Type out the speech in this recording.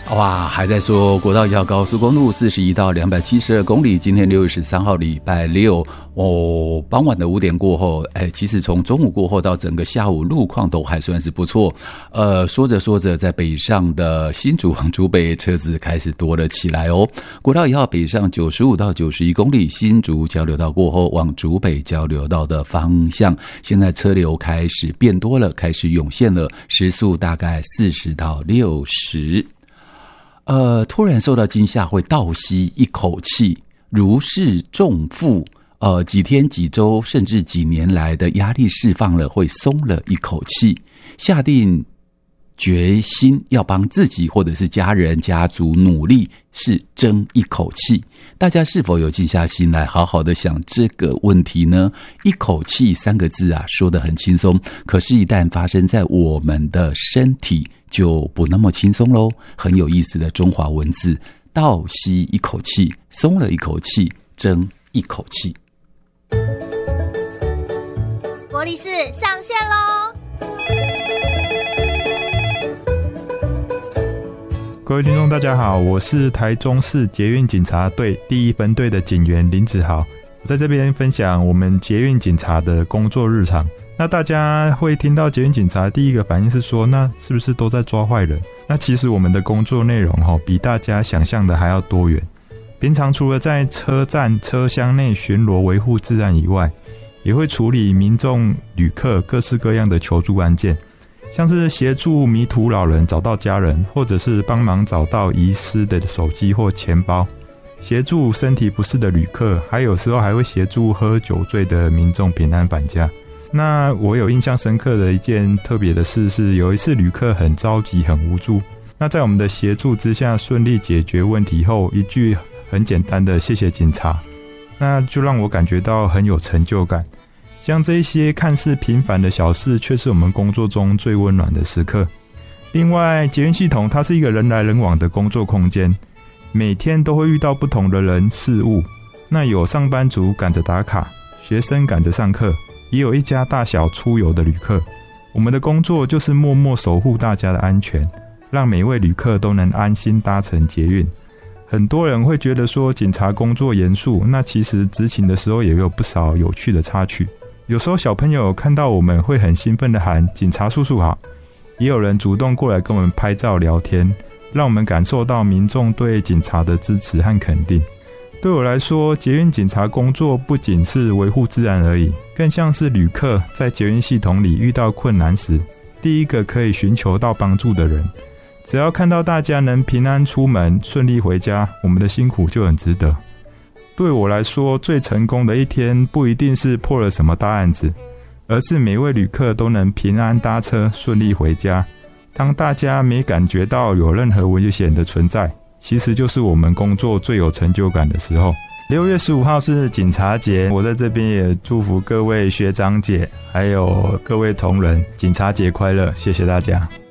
哇，还在说国道1号高速公路41到272公里，今天6月13号礼拜六傍晚的5点过后，其实从中午过后到整个下午路况都还算是不错。说着说着，在北上的新竹往竹北车子开始多了起来哦。国道1号北上95到91公里，新竹交流道过后往竹北交流道的方向，现在车流开始变多了，开始涌现了，时速大概40到60。突然受到惊吓，会倒吸一口气，如释重负。几天、几周，甚至几年来的压力释放了，会松了一口气，下定决心要帮自己或者是家人、家族努力，是争一口气。大家是否有静下心来，好好的想这个问题呢？一口气3个字啊，说得很轻松，可是一旦发生在我们的身体，就不那么轻松咯。很有意思的中华文字，倒吸一口气，松了一口气，争一口气。 国力士上线咯！ 各位听众大家好，我是台中市捷运警察队第1分队的警员林子豪，我在这边分享我们捷运警察的工作日常。那大家会听到捷运警察第一个反应是说，那是不是都在抓坏人？那其实我们的工作内容比大家想象的还要多元。平常除了在车站车厢内巡逻维护治安以外，也会处理民众旅客各式各样的求助案件，像是协助迷途老人找到家人，或者是帮忙找到遗失的手机或钱包，协助身体不适的旅客，还有时候还会协助喝酒醉的民众平安返家。那我有印象深刻的一件特别的事是，有一次旅客很着急很无助，那在我们的协助之下顺利解决问题后，一句很简单的谢谢警察，那就让我感觉到很有成就感。像这一些看似平凡的小事，却是我们工作中最温暖的时刻。另外，捷运系统它是一个人来人往的工作空间，每天都会遇到不同的人事物。那有上班族赶着打卡，学生赶着上课，也有一家大小出游的旅客。我们的工作就是默默守护大家的安全，让每位旅客都能安心搭乘捷运。很多人会觉得说警察工作严肃，那其实执勤的时候也有不少有趣的插曲。有时候小朋友看到我们会很兴奋地喊警察叔叔好，也有人主动过来跟我们拍照聊天，让我们感受到民众对警察的支持和肯定。对我来说，捷运警察工作不仅是维护治安而已，更像是旅客在捷运系统里遇到困难时，第一个可以寻求到帮助的人。只要看到大家能平安出门顺利回家，我们的辛苦就很值得。对我来说，最成功的一天不一定是破了什么大案子，而是每位旅客都能平安搭车顺利回家。当大家没感觉到有任何危险的存在，其实就是我们工作最有成就感的时候。6月15号是警察节，我在这边也祝福各位学长姐还有各位同仁警察节快乐，谢谢大家。